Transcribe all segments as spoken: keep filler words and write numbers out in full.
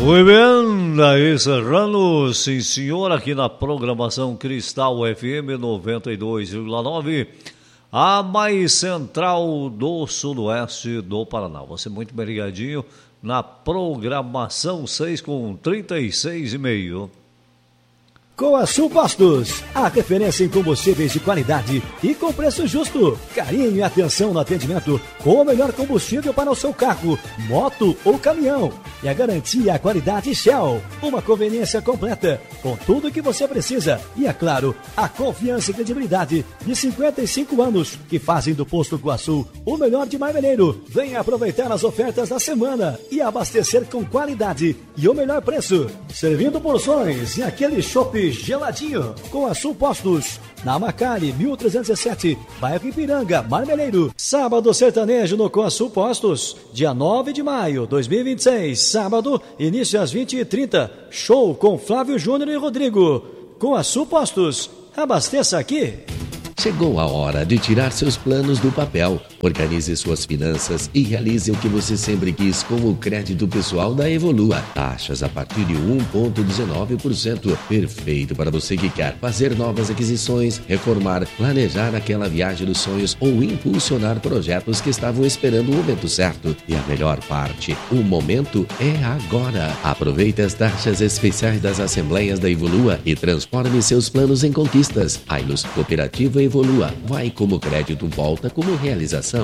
Muito bem, daí Serrano, sim senhor, aqui na programação Cristal F M noventa e dois vírgula nove, a mais central do sudoeste do Paraná. Você muito bem ligadinho na programação seis com trinta e seis e meio. Coaçu Postos, a referência em combustíveis de qualidade e com preço justo. Carinho e atenção no atendimento com o melhor combustível para o seu carro, moto ou caminhão. E a garantia, a qualidade Shell. Uma conveniência completa com tudo o que você precisa. E é claro, a confiança e credibilidade de cinquenta e cinco anos que fazem do Posto Coaçu o melhor de Marmeleiro. Venha aproveitar as ofertas da semana e abastecer com qualidade e o melhor preço. Servindo porções e aquele chopp geladinho. Coaçu Postos, na Macari, mil trezentos e sete, bairro Ipiranga, Marmeleiro. Sábado sertanejo no Coaçu Postos, dia nove de maio de dois mil e vinte e seis, sábado, início às vinte e trinta, show com Flávio Júnior e Rodrigo. Coaçu Postos, abasteça aqui. Chegou a hora de tirar seus planos do papel. Organize suas finanças e realize o que você sempre quis com o crédito pessoal da Evolua. Taxas a partir de um vírgula dezenove por cento. Perfeito para você que quer fazer novas aquisições, reformar, planejar aquela viagem dos sonhos ou impulsionar projetos que estavam esperando o momento certo. E a melhor parte, o momento é agora. Aproveite as taxas especiais das assembleias da Evolua e transforme seus planos em conquistas. A Ilus Cooperativa Evolua. Vai como crédito, volta como realização.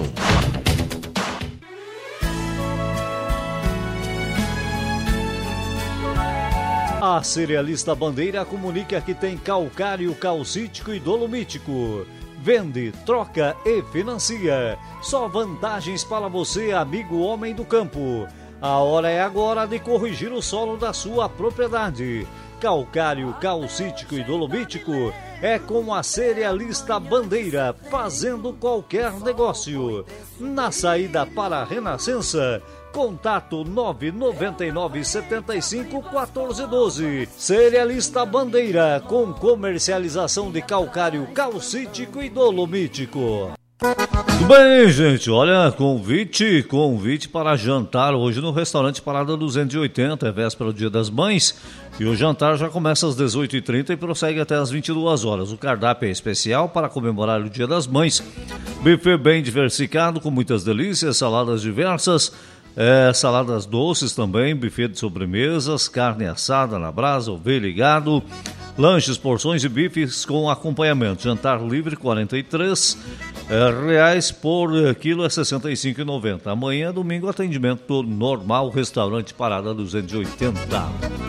A Cerealista Bandeira comunica que tem calcário, calcítico e dolomítico. Vende, troca e financia. Só vantagens para você, amigo homem do campo. A hora é agora de corrigir o solo da sua propriedade. Calcário, calcítico e dolomítico é com a Cerealista Bandeira, fazendo qualquer negócio. Na saída para a Renascença, contato nove nove nove sete cinco um quatro um dois. Cerealista Bandeira, com comercialização de calcário, calcítico e dolomítico. Tudo bem, gente, olha, convite, convite para jantar hoje no restaurante Parada duzentos e oitenta, é véspera do Dia das Mães, e o jantar já começa às dezoito e trinta e prossegue até às vinte e duas horas. O cardápio é especial para comemorar o Dia das Mães, buffet bem diversificado, com muitas delícias, saladas diversas, é, saladas doces também, buffet de sobremesas, carne assada na brasa, ovelha e gado, lanches, porções e bifes com acompanhamento. Jantar livre quarenta e três reais por quilo, é sessenta e cinco reais e noventa centavos. Amanhã, domingo, atendimento normal, restaurante Parada duzentos e oitenta.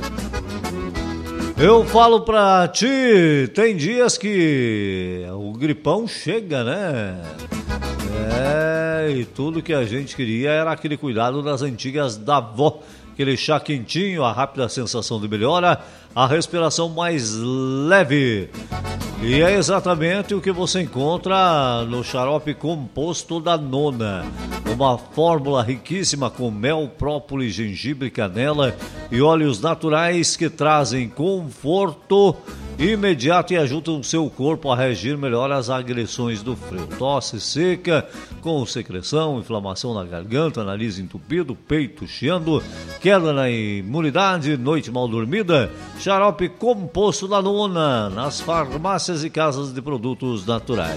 Eu falo pra ti, tem dias que o gripão chega, né? É, e tudo que a gente queria era aquele cuidado das antigas da avó. Aquele chá quentinho, a rápida sensação de melhora, a respiração mais leve. E é exatamente o que você encontra no xarope composto da Nona. Uma fórmula riquíssima com mel, própolis, gengibre, canela e óleos naturais que trazem conforto imediato e ajudam o seu corpo a reagir melhor às agressões do frio. Tosse seca, com secreção, inflamação na garganta, nariz entupido, peito chiando, queda na imunidade, noite mal dormida. Xarope composto da Nona, nas farmácias e casas de produtos naturais.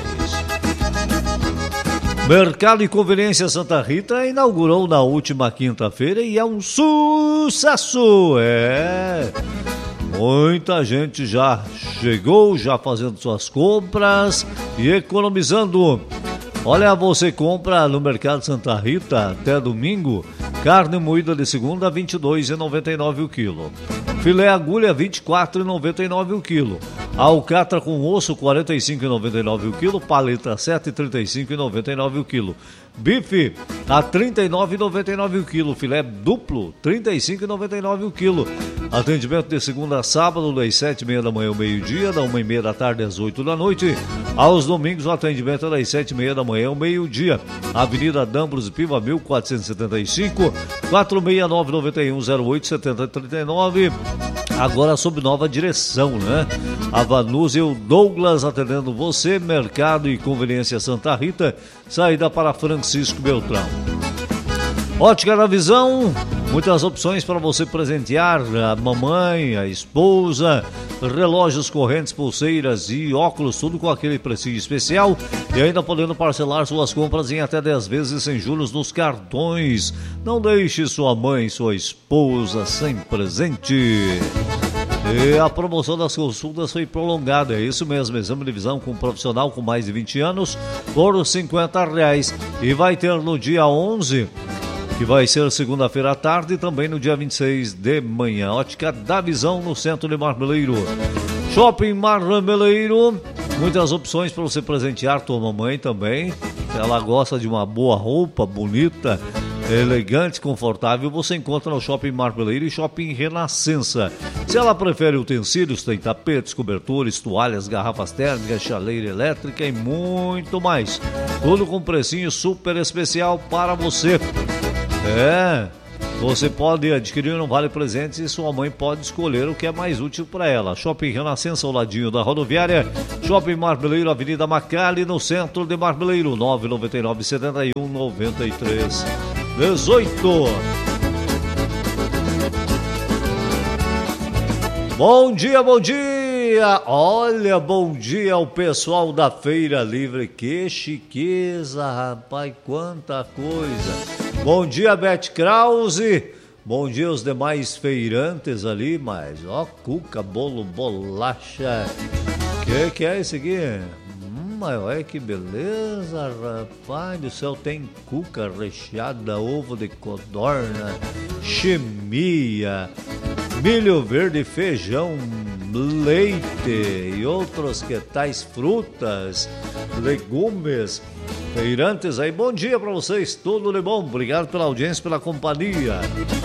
Mercado e Conveniência Santa Rita inaugurou na última quinta-feira e é um sucesso! É... Muita gente já chegou, já fazendo suas compras e economizando. Olha, você compra no Mercado Santa Rita até domingo, carne moída de segunda a vinte e dois reais e noventa e nove centavos o quilo. Filé agulha vinte e quatro reais e noventa e nove centavos o quilo. Alcatra com osso quarenta e cinco reais e noventa e nove centavos o quilo. Paleta sete reais e trinta e cinco centavos e noventa e nove centavos o quilo. Bife a trinta e nove reais e noventa e nove centavos o quilo. Filé duplo trinta e cinco reais e noventa e nove centavos o quilo. Atendimento de segunda a sábado, das sete e meia da manhã ao meio-dia, da uma e meia da tarde às oito da noite. Aos domingos, o atendimento é das sete e meia da manhã ao meio-dia. Avenida Dambros e Piva, mil quatrocentos e setenta e cinco, quatro seis nove nove um zero oito sete zero três nove. Agora sob nova direção, né? A Vanusa e o Douglas atendendo você, Mercado e Conveniência Santa Rita, saída para Francisco Beltrão. Ótica da Visão, muitas opções para você presentear a mamãe, a esposa, relógios, correntes, pulseiras e óculos, tudo com aquele precinho especial e ainda podendo parcelar suas compras em até dez vezes sem juros nos cartões. Não deixe sua mãe, sua esposa sem presente. E a promoção das consultas foi prolongada, é isso mesmo, exame de visão com um profissional com mais de vinte anos por cinquenta reais. E vai ter no dia onze, que vai ser segunda-feira à tarde, e também no dia vinte e seis de manhã. Ótica da Visão no centro de Marmeleiro. Shopping Marmeleiro, muitas opções para você presentear tua mamãe também. Ela gosta de uma boa roupa, bonita, elegante, confortável, você encontra no Shopping Marmeleiro e Shopping Renascença. Se ela prefere utensílios, tem tapetes, cobertores, toalhas, garrafas térmicas, chaleira elétrica e muito mais. Tudo com precinho super especial para você. É, você pode adquirir um vale presentes e sua mãe pode escolher o que é mais útil para ela. Shopping Renascença, ao ladinho da rodoviária. Shopping Marmeleiro, Avenida Macali, no centro de Marmeleiro. nove nove nove, sete um, nove três, dezoito. Bom dia, bom dia! Olha, bom dia ao pessoal da Feira Livre. Que chiqueza, rapaz, quanta coisa! Bom dia, Beth Krause. Bom dia aos demais feirantes ali, mas ó, cuca, bolo, bolacha. Que que é isso aqui? Hum, olha que beleza, rapaz do céu. Tem cuca recheada, ovo de codorna, chimia, milho verde, feijão, leite e outros que tais frutas, legumes. Feirantes aí, bom dia para vocês, tudo de bom, obrigado pela audiência, pela companhia.